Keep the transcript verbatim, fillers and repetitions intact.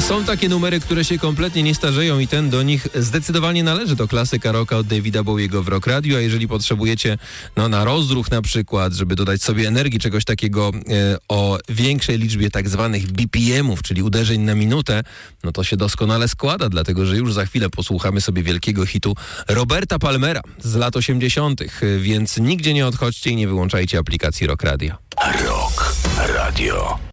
Są takie numery, które się kompletnie nie starzeją i ten do nich zdecydowanie należy. To klasyka rocka od Davida Bowiego w Rock Radio, a jeżeli potrzebujecie no, na rozruch na przykład, żeby dodać sobie energii, czegoś takiego e, o większej liczbie tak zwanych B P M-ów, czyli uderzeń na minutę, no to się doskonale składa, dlatego że już za chwilę posłuchamy sobie wielkiego hitu Roberta Palmera z lat osiemdziesiątych, więc nigdzie nie odchodźcie i nie wyłączajcie aplikacji Rock Radio. Rock Radio.